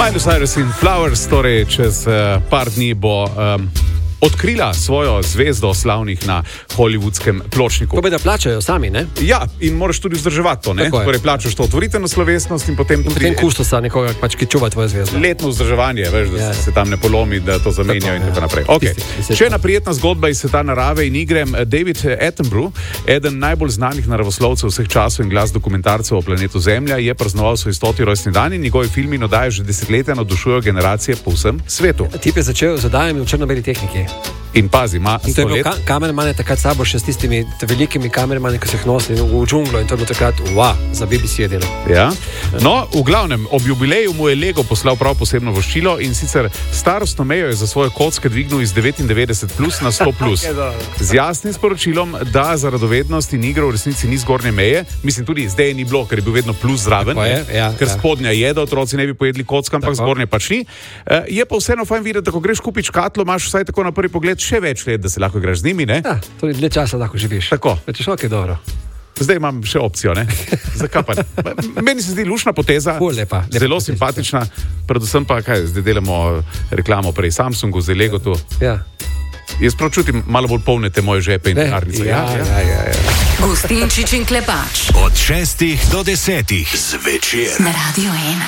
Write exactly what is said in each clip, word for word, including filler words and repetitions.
Miley Cyrus in Flowers, torej čez uh, par dni bo um, odkrila svojo zvezdo slavnih na hollywoodskem pločniku. Ko bi da plačajo sami, ne? Ja, in moraš tudi vzdrževati to, ne? Torej plačaš to otvoritveno slovesnost in potem in tudi... potem kustosa nekoga, pač, ki čuva tvoje zvezdo. Letno vzdrževanje, veš, da ja. se tam ne polomi, da to zamenjajo in tako naprej. Okay. Še ena prijetna zgodba iz sveta narave in igre. David Attenborough, eden najbolj znanih naravoslovcev vseh časov in glas dokumentarcev o planetu Zemlja, je praznoval svoj stoti rojstni dan in njegovi filmi in oddaje že desetletja navdušujejo generacije po vsem svetu. Tip je začel z oddajami v črno-beli tehniki. In pazi, ima sto let. Ka kamerman je takrat sabo še s tistimi velikimi kamermani, ki so jih nosili v džunglo in to je bilo takrat, wow, za B B C je delo. Ja. No, v glavnem, ob jubileju mu je Lego poslal prav posebno voščilo in sicer starostno mejo je za svoje kocke dvignil iz devetindevetdeset plus na sto plus. Z jasnim sporočilom, da za radovednost in igro v resnici ni zgornje meje, mislim tudi zdaj ni bilo, ker je bil vedno plus zraven, je, ja, ker ja. spodnja je, da otroci ne bi pojedli kocka, ampak zgornje pač ni. Je pa vseeno fajn videti, da ko greš kupiti škatlo, imaš vsaj tako na prvi pogled še več let, da se lahko igraš z njimi, ne? Ja, tudi dlje časa lahko živiš. Tako. Večeš, ok, dobro. Zdaj imam še opcijo, ne? Zakaj pa? Meni se zdi lušna poteza, Ful, lepa, lepa zelo poteza. simpatična, predvsem pa, kaj, zdaj delamo reklamo prej Samsungu, zdaj Lego tu. Ja. Jaz prav čutim, malo bolj polnite moje žepe in denarnice. Ja, ja, ja, ja, ja. Gustinčič in Klepač. Od šestih do desetih zvečer. Na Radio ena.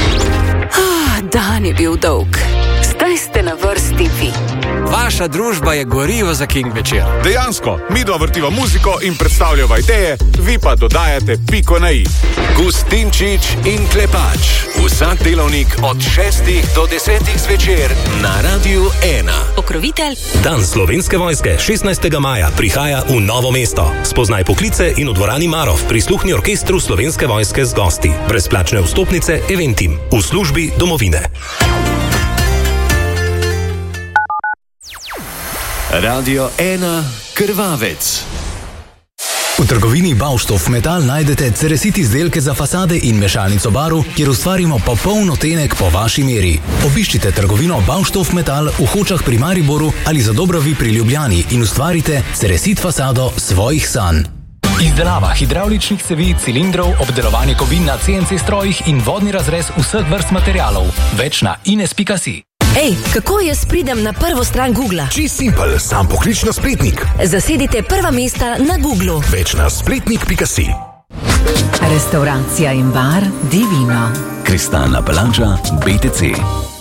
Ah, dan je bil dolg. Zdaj ste na vrsti vi. Vaša družba je gorivo za King večer. Dejansko, mi dva vrtiva muziko in predstavljava ideje, vi pa dodajate piko na i. Gustinčič in Klepač. Vsak delovnik od šestih do desetih zvečer na Radio ena. Pokrovitelj. Dan Slovenske vojske šestnajstega maja prihaja v Novo mesto. Spoznaj poklice in v dvorani Marov prisluhni orkestru Slovenske vojske z gosti. Brezplačne vstopnice Eventim v službi domovine. Radio ena Krvavec. V trgovini Baustoff Metal najdete ceresit izdelke za fasade in mešalnico barv, kjer ustvarimo popoln odtenek po vaši meri. Obiščite trgovino Baustoff Metal v Hočah pri Mariboru ali Zadobrovi pri Ljubljani in ustvarite ceresit fasado svojih sanj. Izdelava hidravličnih cevi, cilindrov, obdelovanje kovin na C N C strojih in vodni razrez vseh vrst materialov. Več na ines pika si. Ej, kako jaz pridem na prvo stran Googla? Čist simpel, sam poklič na spletnik. Zasedite prva mesta na Googlu. Več na spletnik pika si. Restauracija in bar Divino. Kristalna palača B T C.